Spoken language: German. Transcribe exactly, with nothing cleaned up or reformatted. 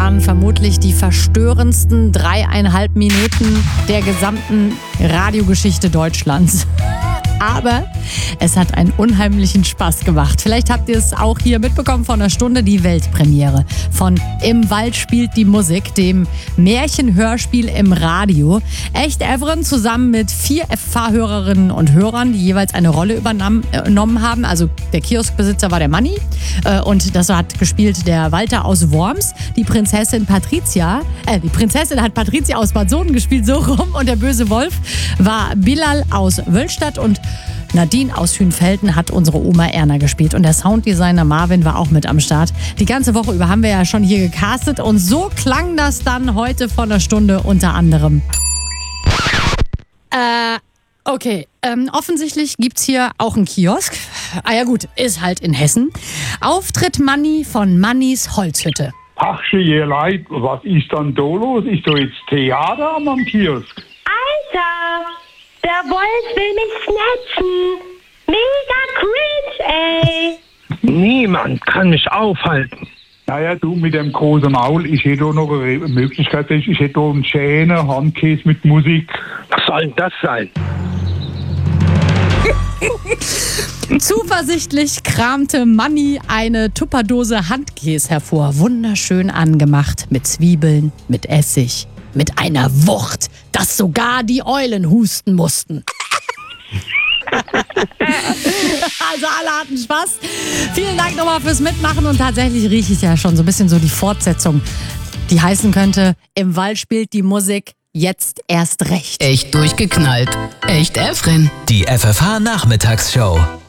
waren vermutlich die verstörendsten dreieinhalb Minuten der gesamten Radiogeschichte Deutschlands. Aber es hat einen unheimlichen Spaß gemacht. Vielleicht habt ihr es auch hier mitbekommen von einer Stunde, die Weltpremiere von Im Wald spielt die Musik, dem Märchenhörspiel im Radio. Echt Evren zusammen mit vier F H-Hörerinnen und Hörern, die jeweils eine Rolle übernommen haben. Also der Kioskbesitzer war der Manni äh, und das hat gespielt der Walter aus Worms. Die Prinzessin Patricia, äh, die Prinzessin hat Patricia aus Bad Soden gespielt, so rum. Und der böse Wolf war Bilal aus Wöllstadt und Nadine aus Hünfelden hat unsere Oma Erna gespielt und der Sounddesigner Marvin war auch mit am Start. Die ganze Woche über haben wir ja schon hier gecastet und so klang das dann heute von der Stunde unter anderem. Äh, okay. Ähm, offensichtlich gibt's hier auch einen Kiosk. Ah ja gut, ist halt in Hessen. Auftritt Manni von Mannis Holzhütte. Ach, je leid, was ist dann da los? Ist da jetzt Theater am Kiosk? Alter! Der Wolf will mich snatchen. Mega cringe, ey. Niemand kann mich aufhalten. Naja, du mit dem großen Maul, ich hätte auch noch eine Möglichkeit, ich hätte auch einen schönen Handkäse mit Musik. Was soll denn das sein? Zuversichtlich kramte Manni eine Tupperdose Handkäse hervor. Wunderschön angemacht mit Zwiebeln, mit Essig. Mit einer Wucht, dass sogar die Eulen husten mussten. Also alle hatten Spaß. Vielen Dank nochmal fürs Mitmachen und tatsächlich rieche ich ja schon so ein bisschen so die Fortsetzung, die heißen könnte, Im Wald spielt die Musik jetzt erst recht. Echt durchgeknallt. Echt Evren. Die F F H-Nachmittagsshow.